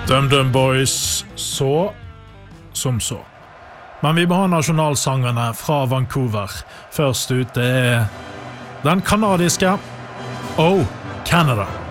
DumDum Boys, så som så. Men vi må ha nasjonalsangerne fra Vancouver. Først ut det den kanadiske Oh, Canada.